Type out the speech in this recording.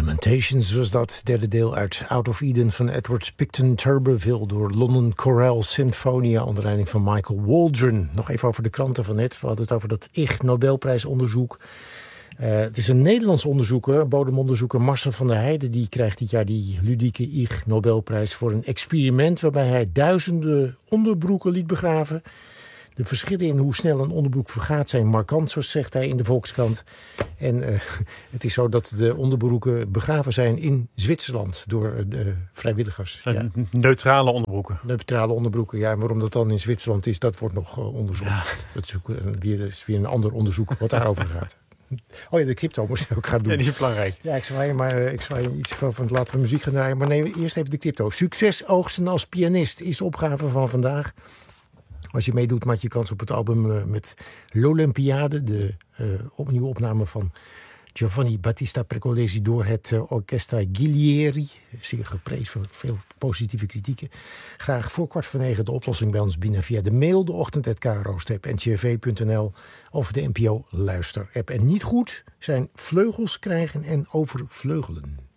Lamentations was dat, derde deel uit Out of Eden van Edward Picton Turberville door London Chorale Sinfonia onder leiding van Michael Waldron. Nog even over de kranten van net. We hadden het over dat Ig Nobelprijsonderzoek. Het is een Nederlands onderzoeker, bodemonderzoeker Marcel van der Heijden. Die krijgt dit jaar die ludieke Ig Nobelprijs voor een experiment waarbij hij duizenden onderbroeken liet begraven. De verschillen in hoe snel een onderbroek vergaat zijn markant, zo zegt hij in de Volkskrant. En het is zo dat de onderbroeken begraven zijn in Zwitserland door de vrijwilligers. Ja. Neutrale onderbroeken. Neutrale onderbroeken, ja. En waarom dat dan in Zwitserland is, dat wordt nog onderzocht. Ja. Dat is weer een ander onderzoek wat daarover gaat. Oh ja, de crypto moest ik ook gaan doen. Ja, die is belangrijk. Ja, ik zwaai iets van het laten we muziek gaan draaien. Maar nee, eerst even de crypto. Succes oogsten als pianist is de opgave van vandaag. Als je meedoet, maak je kans op het album met L'Olympiade. De opnieuw opname van Giovanni Battista Pergolesi door het Orchestra Ghilieri. Zeer geprezen voor veel positieve kritieken. Graag voor 8:45 de oplossing bij ons binnen via de mail, de ochtend@kro-ncrv.nl of de NPO Luister-app. En niet goed zijn vleugels krijgen en overvleugelen.